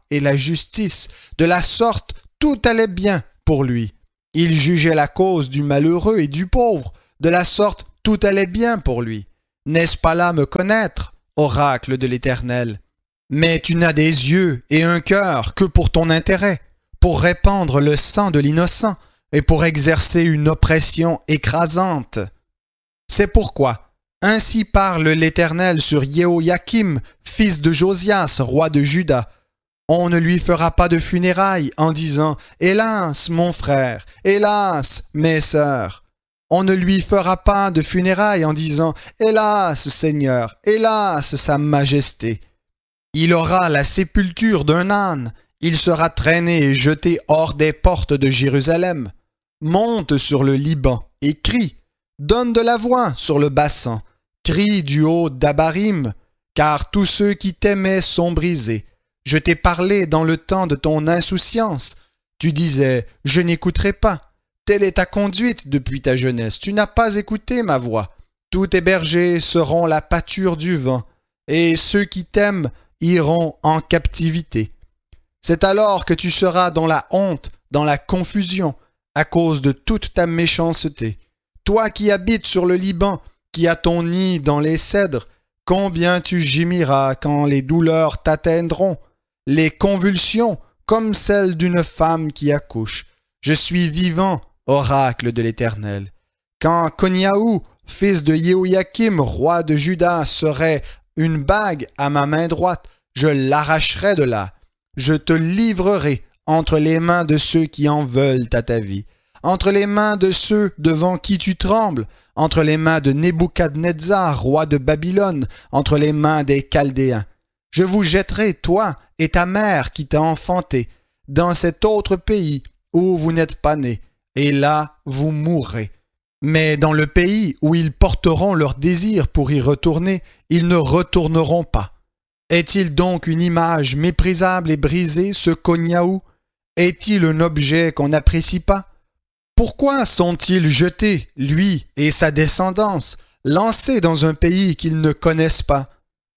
et la justice. De la sorte, tout allait bien pour lui. Il jugeait la cause du malheureux et du pauvre. De la sorte, tout allait bien pour lui. N'est-ce pas là me connaître, oracle de l'Éternel? Mais tu n'as des yeux et un cœur que pour ton intérêt, pour répandre le sang de l'innocent et pour exercer une oppression écrasante. C'est pourquoi, ainsi parle l'Éternel sur Jéhoïakim, fils de Josias, roi de Juda. On ne lui fera pas de funérailles en disant « Hélas, mon frère, hélas, mes sœurs !» On ne lui fera pas de funérailles en disant « Hélas, Seigneur, hélas, Sa Majesté !» Il aura la sépulture d'un âne, il sera traîné et jeté hors des portes de Jérusalem. Monte sur le Liban et crie, donne de la voix sur le bassin, crie du haut d'Abarim, car tous ceux qui t'aimaient sont brisés. Je t'ai parlé dans le temps de ton insouciance. Tu disais, je n'écouterai pas. Telle est ta conduite depuis ta jeunesse. Tu n'as pas écouté ma voix. Tous tes bergers seront la pâture du vent, et ceux qui t'aiment iront en captivité. C'est alors que tu seras dans la honte, dans la confusion, à cause de toute ta méchanceté. Toi qui habites sur le Liban, qui as ton nid dans les cèdres, combien tu gémiras quand les douleurs t'atteindront, les convulsions comme celles d'une femme qui accouche. Je suis vivant, oracle de l'Éternel. Quand Koniaou, fils de Jéhoïakim, roi de Juda, serait une bague à ma main droite, je l'arracherai de là. Je te livrerai entre les mains de ceux qui en veulent à ta vie, entre les mains de ceux devant qui tu trembles, entre les mains de Nebuchadnezzar, roi de Babylone, entre les mains des Chaldéens. Je vous jetterai, toi et ta mère qui t'a enfanté, dans cet autre pays où vous n'êtes pas nés, et là vous mourrez. Mais dans le pays où ils porteront leur désir pour y retourner, ils ne retourneront pas. Est-il donc une image méprisable et brisée, ce Koniaou? Est-il un objet qu'on n'apprécie pas? Pourquoi sont-ils jetés, lui et sa descendance, lancés dans un pays qu'ils ne connaissent pas?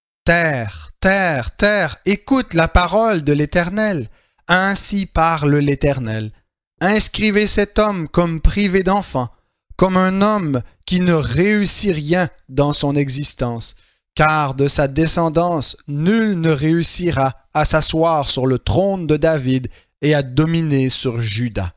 Terre, terre, terre, écoute la parole de l'Éternel. Ainsi parle l'Éternel. Inscrivez cet homme comme privé d'enfant, comme un homme qui ne réussit rien dans son existence, car de sa descendance nul ne réussira à s'asseoir sur le trône de David et à dominer sur Juda.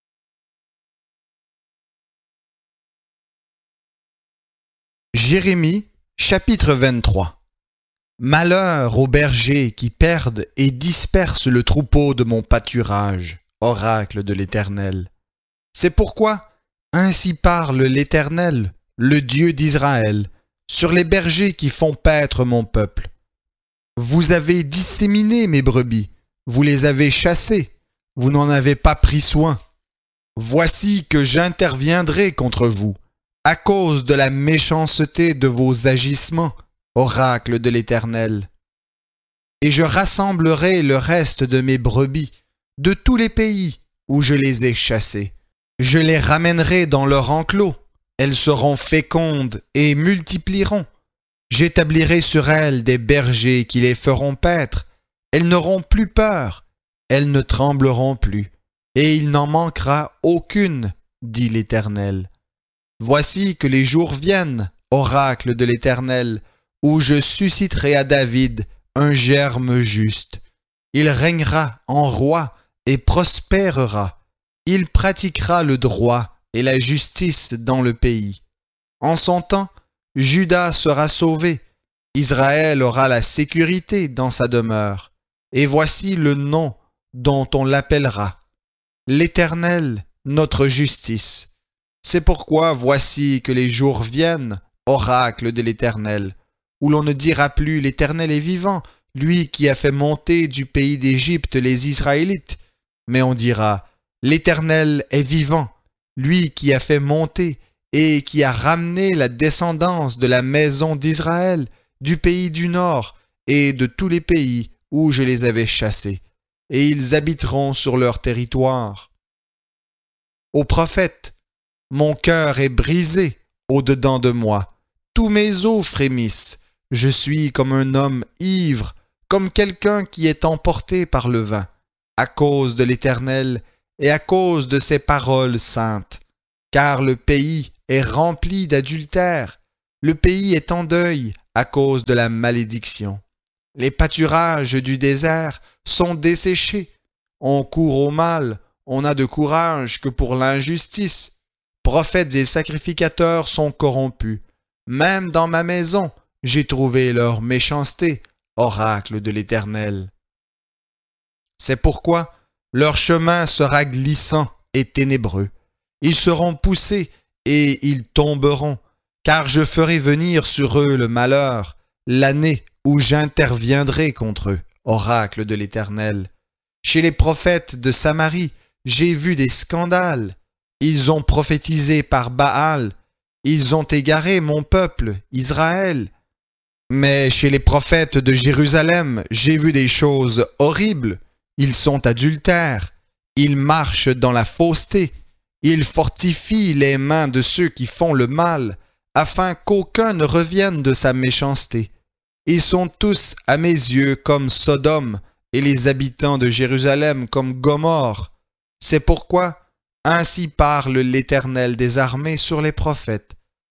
Jérémie, chapitre 23. Malheur aux bergers qui perdent et dispersent le troupeau de mon pâturage, oracle de l'Éternel. C'est pourquoi, ainsi parle l'Éternel, le Dieu d'Israël, sur les bergers qui font paître mon peuple. Vous avez disséminé mes brebis, vous les avez chassées, vous n'en avez pas pris soin. Voici que j'interviendrai contre vous, à cause de la méchanceté de vos agissements, oracle de l'Éternel. Et je rassemblerai le reste de mes brebis, de tous les pays où je les ai chassées. Je les ramènerai dans leur enclos, elles seront fécondes et multiplieront. J'établirai sur elles des bergers qui les feront paître. Elles n'auront plus peur, elles ne trembleront plus, et il n'en manquera aucune, dit l'Éternel. Voici que les jours viennent, oracle de l'Éternel, où je susciterai à David un germe juste. Il régnera en roi et prospérera. Il pratiquera le droit et la justice dans le pays. En son temps, Juda sera sauvé, Israël aura la sécurité dans sa demeure, et voici le nom dont on l'appellera, l'Éternel, notre justice. C'est pourquoi voici que les jours viennent, oracle de l'Éternel, où l'on ne dira plus l'Éternel est vivant, lui qui a fait monter du pays d'Égypte les Israélites, mais on dira l'Éternel est vivant, lui qui a fait monter et qui a ramené la descendance de la maison d'Israël, du pays du nord et de tous les pays où je les avais chassés, et ils habiteront sur leur territoire. Ô prophète, mon cœur est brisé au-dedans de moi, tous mes os frémissent, je suis comme un homme ivre, comme quelqu'un qui est emporté par le vent, à cause de l'Éternel et à cause de ses paroles saintes. Car le pays est rempli d'adultère, le pays est en deuil à cause de la malédiction. Les pâturages du désert sont desséchés, on court au mal, on n'a de courage que pour l'injustice. Prophètes et sacrificateurs sont corrompus. Même dans ma maison, j'ai trouvé leur méchanceté, oracle de l'Éternel. C'est pourquoi leur chemin sera glissant et ténébreux. Ils seront poussés et ils tomberont, car je ferai venir sur eux le malheur, l'année où j'interviendrai contre eux, oracle de l'Éternel. Chez les prophètes de Samarie, j'ai vu des scandales. Ils ont prophétisé par Baal. Ils ont égaré mon peuple, Israël. Mais chez les prophètes de Jérusalem, j'ai vu des choses horribles. Ils sont adultères. Ils marchent dans la fausseté. Ils fortifient les mains de ceux qui font le mal, afin qu'aucun ne revienne de sa méchanceté. Ils sont tous à mes yeux comme Sodome, et les habitants de Jérusalem comme Gomorrhe. C'est pourquoi, ainsi parle l'Éternel des armées sur les prophètes.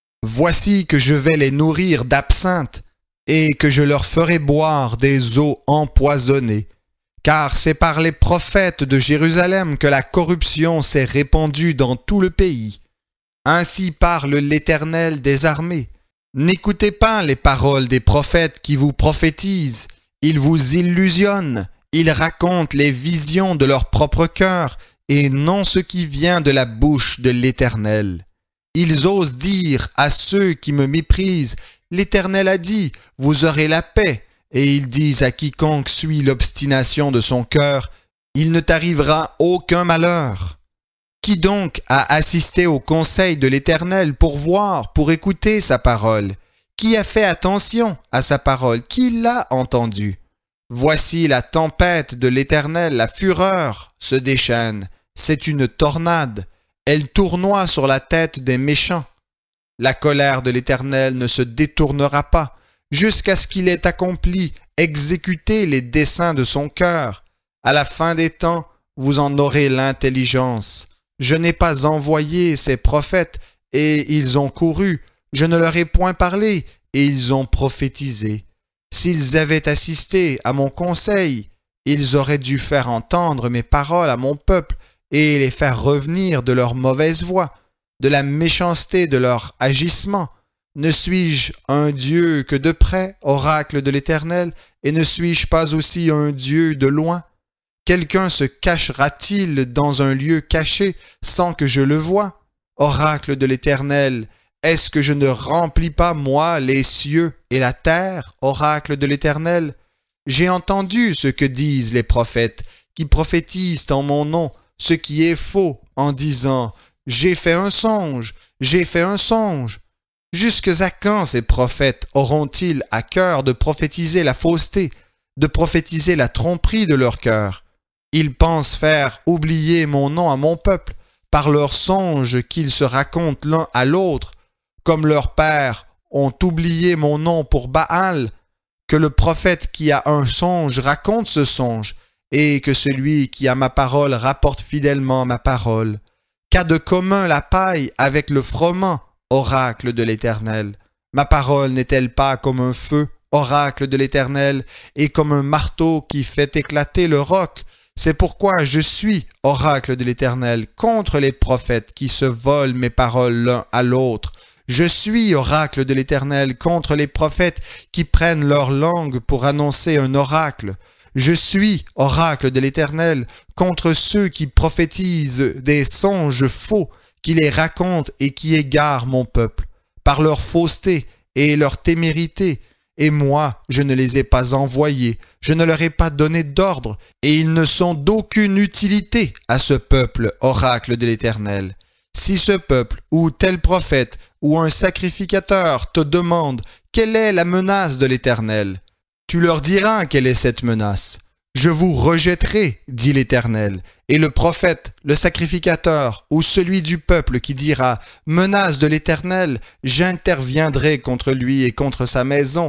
Voici que je vais les nourrir d'absinthe, et que je leur ferai boire des eaux empoisonnées. Car c'est par les prophètes de Jérusalem que la corruption s'est répandue dans tout le pays. Ainsi parle l'Éternel des armées. N'écoutez pas les paroles des prophètes qui vous prophétisent. Ils vous illusionnent. Ils racontent les visions de leur propre cœur et non ce qui vient de la bouche de l'Éternel. Ils osent dire à ceux qui me méprisent, « L'Éternel a dit, vous aurez la paix. » Et ils disent à quiconque suit l'obstination de son cœur, « Il ne t'arrivera aucun malheur. » Qui donc a assisté au conseil de l'Éternel pour voir, pour écouter sa parole? Qui a fait attention à sa parole? Qui l'a entendu? Voici la tempête de l'Éternel, la fureur se déchaîne. C'est une tornade. Elle tournoie sur la tête des méchants. La colère de l'Éternel ne se détournera pas, jusqu'à ce qu'il ait accompli, exécuté les desseins de son cœur. À la fin des temps, vous en aurez l'intelligence. Je n'ai pas envoyé ces prophètes, et ils ont couru. Je ne leur ai point parlé, et ils ont prophétisé. S'ils avaient assisté à mon conseil, ils auraient dû faire entendre mes paroles à mon peuple, et les faire revenir de leur mauvaise voie, de la méchanceté de leur agissement. Ne suis-je un Dieu que de près, oracle de l'Éternel, et ne suis-je pas aussi un Dieu de loin? Quelqu'un se cachera-t-il dans un lieu caché sans que je le voie? Oracle de l'Éternel, est-ce que je ne remplis pas, moi, les cieux et la terre, oracle de l'Éternel? J'ai entendu ce que disent les prophètes, qui prophétisent en mon nom, ce qui est faux, en disant « J'ai fait un songe, j'ai fait un songe ». Jusque à quand ces prophètes auront-ils à cœur de prophétiser la fausseté, de prophétiser la tromperie de leur cœur? Ils pensent faire oublier mon nom à mon peuple par leurs songes qu'ils se racontent l'un à l'autre, comme leurs pères ont oublié mon nom pour Baal, que le prophète qui a un songe raconte ce songe, et que celui qui a ma parole rapporte fidèlement ma parole. Qu'a de commun la paille avec le froment, oracle de l'Éternel? Ma parole n'est-elle pas comme un feu, oracle de l'Éternel, et comme un marteau qui fait éclater le roc? C'est pourquoi je suis, oracle de l'Éternel, contre les prophètes qui se volent mes paroles l'un à l'autre. Je suis, oracle de l'Éternel, contre les prophètes qui prennent leur langue pour annoncer un oracle. Je suis, oracle de l'Éternel, contre ceux qui prophétisent des songes faux, qui les racontent et qui égarent mon peuple, par leur fausseté et leur témérité. Et moi, je ne les ai pas envoyés, je ne leur ai pas donné d'ordre, et ils ne sont d'aucune utilité à ce peuple, oracle de l'Éternel. Si ce peuple, ou tel prophète, ou un sacrificateur te demande quelle est la menace de l'Éternel, tu leur diras quelle est cette menace. Je vous rejetterai, dit l'Éternel, et le prophète, le sacrificateur, ou celui du peuple qui dira « Menace de l'Éternel », j'interviendrai contre lui et contre sa maison.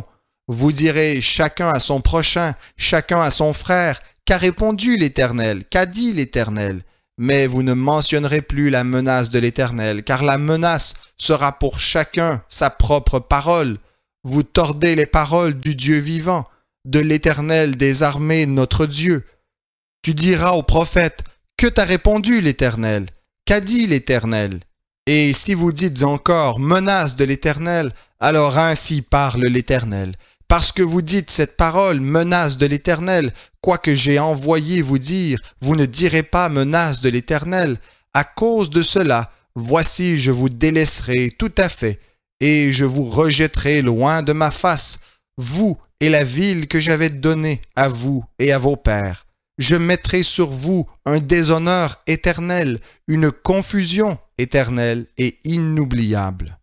Vous direz chacun à son prochain, chacun à son frère, qu'a répondu l'Éternel, qu'a dit l'Éternel. Mais vous ne mentionnerez plus la menace de l'Éternel, car la menace sera pour chacun sa propre parole. Vous tordez les paroles du Dieu vivant, de l'Éternel des armées, notre Dieu. Tu diras au prophète, que t'a répondu l'Éternel? Qu'a dit l'Éternel? Et si vous dites encore, menace de l'Éternel, alors ainsi parle l'Éternel. Parce que vous dites cette parole, menace de l'Éternel, quoique j'ai envoyé vous dire, vous ne direz pas menace de l'Éternel. À cause de cela, voici je vous délaisserai tout à fait, et je vous rejetterai loin de ma face, vous et la ville que j'avais donnée à vous et à vos pères. Je mettrai sur vous un déshonneur éternel, une confusion éternelle et inoubliable.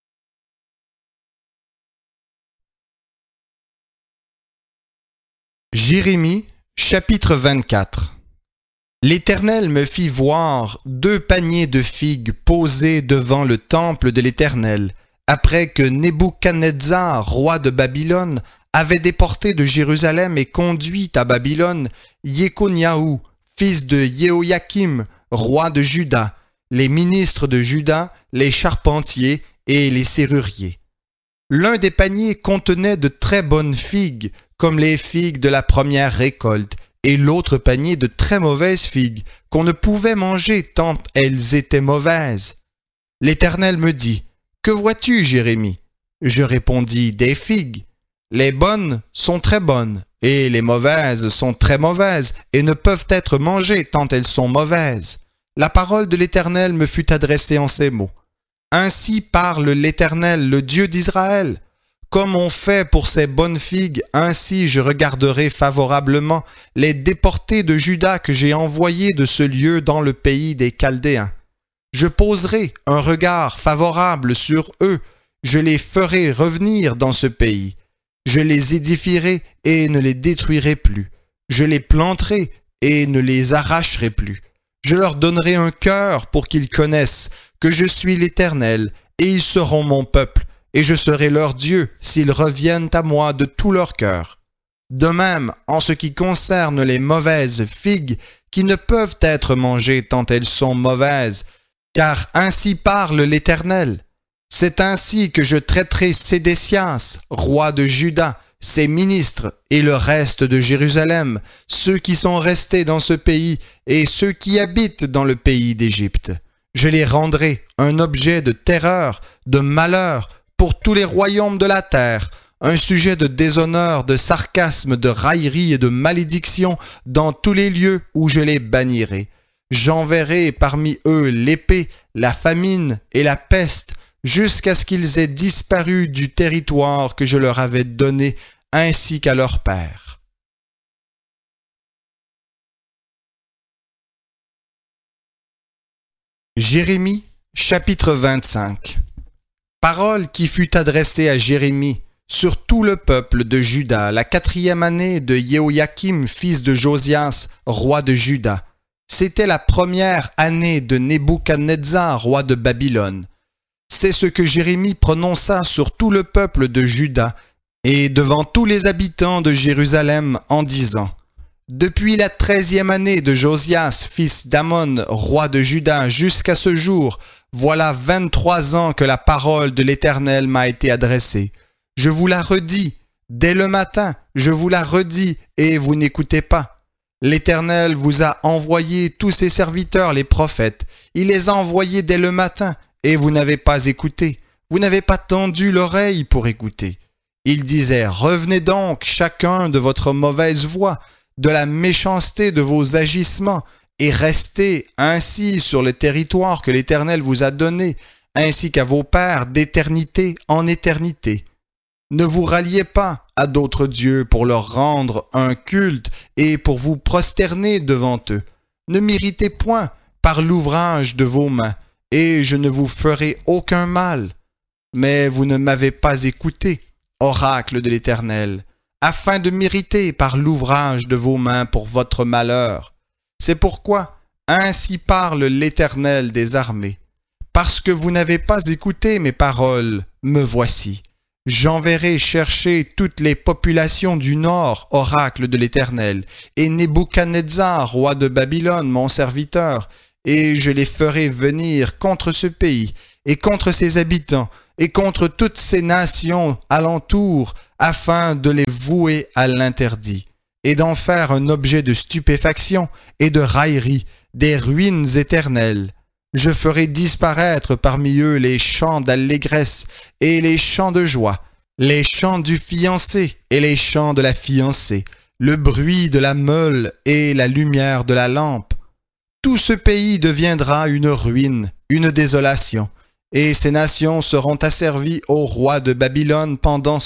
Jérémie, chapitre 24. L'Éternel me fit voir 2 paniers de figues posés devant le temple de l'Éternel, après que Nebuchadnezzar, roi de Babylone, avait déporté de Jérusalem et conduit à Babylone Yéconiaou, fils de Jéhoïakim, roi de Juda, les ministres de Juda, les charpentiers et les serruriers. L'un des paniers contenait de très bonnes figues, comme les figues de la première récolte, et l'autre panier de très mauvaises figues, qu'on ne pouvait manger tant elles étaient mauvaises. L'Éternel me dit, « Que vois-tu, Jérémie ?» Je répondis, « Des figues. Les bonnes sont très bonnes, et les mauvaises sont très mauvaises, et ne peuvent être mangées tant elles sont mauvaises. » La parole de l'Éternel me fut adressée en ces mots. « Ainsi parle l'Éternel, le Dieu d'Israël. Comme on fait pour ces bonnes figues, ainsi je regarderai favorablement les déportés de Juda que j'ai envoyés de ce lieu dans le pays des Chaldéens. Je poserai un regard favorable sur eux, je les ferai revenir dans ce pays. Je les édifierai et ne les détruirai plus. Je les planterai et ne les arracherai plus. Je leur donnerai un cœur pour qu'ils connaissent que je suis l'Éternel, et ils seront mon peuple, et je serai leur Dieu s'ils reviennent à moi de tout leur cœur. De même, en ce qui concerne les mauvaises figues, qui ne peuvent être mangées tant elles sont mauvaises, car ainsi parle l'Éternel. C'est ainsi que je traiterai Sédécias, roi de Juda, ses ministres et le reste de Jérusalem, ceux qui sont restés dans ce pays et ceux qui habitent dans le pays d'Égypte. Je les rendrai un objet de terreur, de malheur pour tous les royaumes de la terre, un sujet de déshonneur, de sarcasme, de raillerie et de malédiction dans tous les lieux où je les bannirai. J'enverrai parmi eux l'épée, la famine et la peste, jusqu'à ce qu'ils aient disparu du territoire que je leur avais donné, ainsi qu'à leur père. Jérémie, chapitre 25. Parole qui fut adressée à Jérémie sur tout le peuple de Juda, la 4e année de Jéhoïakim, fils de Josias, roi de Juda. C'était la première année de Nebuchadnezzar, roi de Babylone. C'est ce que Jérémie prononça sur tout le peuple de Juda et devant tous les habitants de Jérusalem en disant « Depuis la 13e année de Josias, fils d'Amon, roi de Juda, jusqu'à ce jour, voilà 23 ans que la parole de l'Éternel m'a été adressée. Je vous la redis, dès le matin, je vous la redis, et vous n'écoutez pas. L'Éternel vous a envoyé tous ses serviteurs, les prophètes. Il les a envoyés dès le matin, et vous n'avez pas écouté. Vous n'avez pas tendu l'oreille pour écouter. Il disait, revenez donc chacun de votre mauvaise voie, de la méchanceté de vos agissements, et restez ainsi sur le territoire que l'Éternel vous a donné, ainsi qu'à vos pères d'éternité en éternité. Ne vous ralliez pas à d'autres dieux pour leur rendre un culte et pour vous prosterner devant eux. Ne m'irritez point par l'ouvrage de vos mains, et je ne vous ferai aucun mal. Mais vous ne m'avez pas écouté, oracle de l'Éternel, afin de m'irriter par l'ouvrage de vos mains pour votre malheur. C'est pourquoi, ainsi parle l'Éternel des armées. Parce que vous n'avez pas écouté mes paroles, me voici. J'enverrai chercher toutes les populations du nord, oracle de l'Éternel, et Nebuchadnezzar, roi de Babylone, mon serviteur, et je les ferai venir contre ce pays, et contre ses habitants, et contre toutes ces nations alentour, afin de les vouer à l'interdit, et d'en faire un objet de stupéfaction et de raillerie, des ruines éternelles. Je ferai disparaître parmi eux les chants d'allégresse et les chants de joie, les chants du fiancé et les chants de la fiancée, le bruit de la meule et la lumière de la lampe. Tout ce pays deviendra une ruine, une désolation, et ces nations seront asservies au roi de Babylone pendant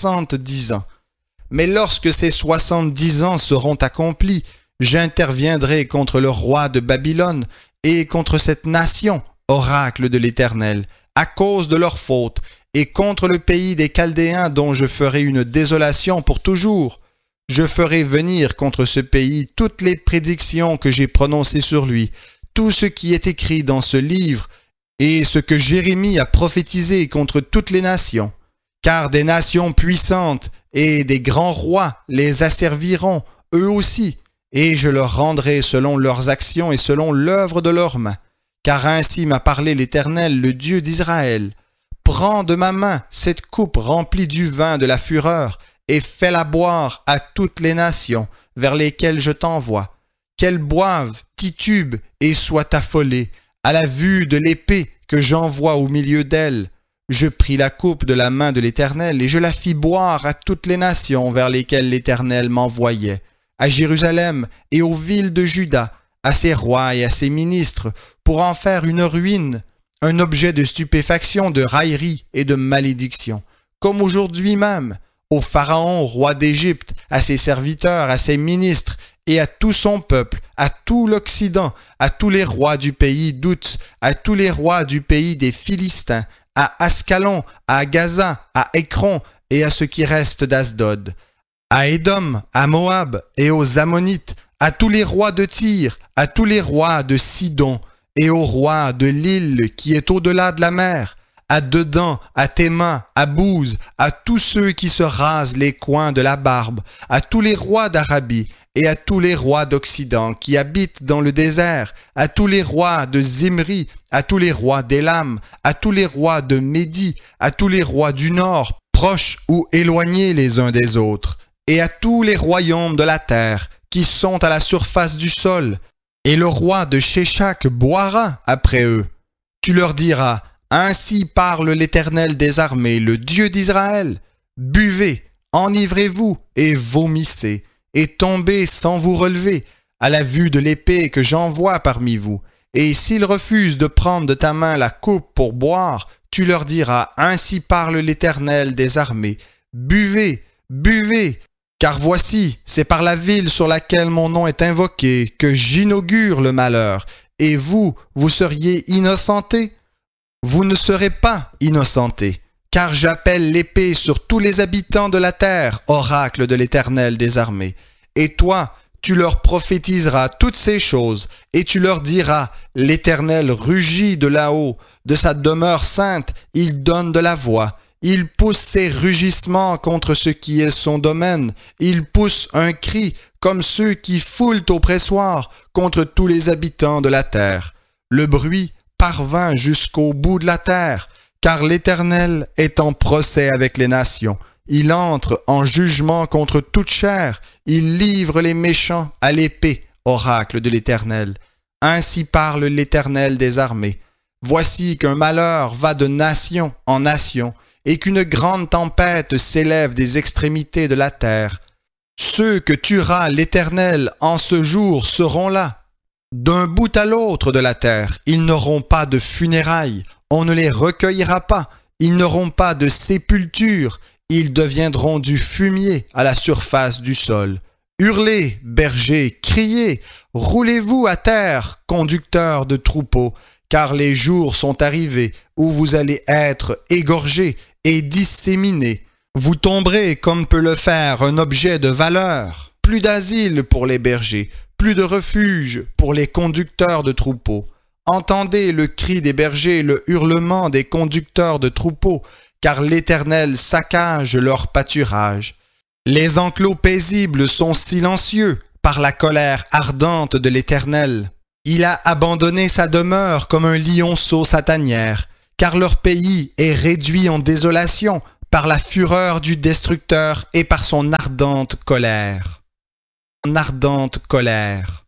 70 ans. Mais lorsque ces 70 ans seront accomplis, j'interviendrai contre le roi de Babylone et contre cette nation, oracle de l'Éternel, à cause de leurs fautes, et contre le pays des Chaldéens dont je ferai une désolation pour toujours. Je ferai venir contre ce pays toutes les prédictions que j'ai prononcées sur lui, tout ce qui est écrit dans ce livre, et ce que Jérémie a prophétisé contre toutes les nations. Car des nations puissantes et des grands rois les asserviront, eux aussi, et je leur rendrai selon leurs actions et selon l'œuvre de leurs mains. Car ainsi m'a parlé l'Éternel, le Dieu d'Israël. Prends de ma main cette coupe remplie du vin de la fureur, et fais-la boire à toutes les nations vers lesquelles je t'envoie. Qu'elles boivent, titubent et soient affolées, à la vue de l'épée que j'envoie au milieu d'elles. Je pris la coupe de la main de l'Éternel, et je la fis boire à toutes les nations vers lesquelles l'Éternel m'envoyait, à Jérusalem et aux villes de Juda, à ses rois et à ses ministres, pour en faire une ruine, un objet de stupéfaction, de raillerie et de malédiction, comme aujourd'hui même, au Pharaon, roi d'Égypte, à ses serviteurs, à ses ministres, et à tout son peuple, à tout l'Occident, à tous les rois du pays d'Out, à tous les rois du pays des Philistins, à Ascalon, à Gaza, à Écron, et à ce qui reste d'Asdod, à Édom, à Moab, et aux Ammonites, à tous les rois de Tyr, à tous les rois de Sidon, et au roi de l'île qui est au-delà de la mer, à Dedan, à Théma, à Bouze, à tous ceux qui se rasent les coins de la barbe, à tous les rois d'Arabie, et à tous les rois d'Occident qui habitent dans le désert, à tous les rois de Zimri, à tous les rois d'Élam, à tous les rois de Médie, à tous les rois du Nord, proches ou éloignés les uns des autres, et à tous les royaumes de la terre qui sont à la surface du sol. Et le roi de Sheshak boira après eux. Tu leur diras, ainsi parle l'Éternel des armées, le Dieu d'Israël. Buvez, enivrez-vous et vomissez, et tombez sans vous relever, à la vue de l'épée que j'envoie parmi vous. Et s'ils refusent de prendre de ta main la coupe pour boire, tu leur diras, ainsi parle l'Éternel des armées. Buvez, buvez, car voici, c'est par la ville sur laquelle mon nom est invoqué que j'inaugure le malheur, et vous, vous seriez innocentés? Vous ne serez pas innocentés, car j'appelle l'épée sur tous les habitants de la terre, oracle de l'Éternel des armées. Et toi, tu leur prophétiseras toutes ces choses, et tu leur diras, l'Éternel rugit de là-haut, de sa demeure sainte, il donne de la voix. Il pousse ses rugissements contre ce qui est son domaine. Il pousse un cri comme ceux qui foulent au pressoir contre tous les habitants de la terre. Le bruit parvint jusqu'au bout de la terre, car l'Éternel est en procès avec les nations. Il entre en jugement contre toute chair. Il livre les méchants à l'épée, oracle de l'Éternel. Ainsi parle l'Éternel des armées. Voici qu'un malheur va de nation en nation, et qu'une grande tempête s'élève des extrémités de la terre. Ceux que tuera l'Éternel en ce jour seront là. D'un bout à l'autre de la terre, ils n'auront pas de funérailles, on ne les recueillera pas, ils n'auront pas de sépulture, ils deviendront du fumier à la surface du sol. Hurlez, bergers, criez, roulez-vous à terre, conducteurs de troupeaux, car les jours sont arrivés où vous allez être égorgés et disséminés. Vous tomberez comme peut le faire un objet de valeur. Plus d'asile pour les bergers, plus de refuge pour les conducteurs de troupeaux. Entendez le cri des bergers, le hurlement des conducteurs de troupeaux, car l'Éternel saccage leur pâturage. Les enclos paisibles sont silencieux par la colère ardente de l'Éternel. Il a abandonné sa demeure comme un lionceau sa tanière, car leur pays est réduit en désolation par la fureur du destructeur et par son ardente colère. Son ardente colère.